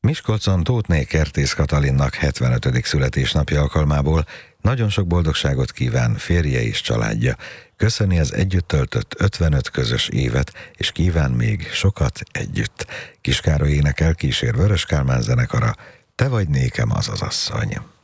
Miskolcon Tóthné Kertész Katalinnak 75. születésnapja alkalmából nagyon sok boldogságot kíván férje és családja. Köszöni az együtt töltött 55 közös évet, és kíván még sokat együtt. Kiskároly énekel, kísér Vörös Kálmán zenekara, Te vagy nékem az az asszony.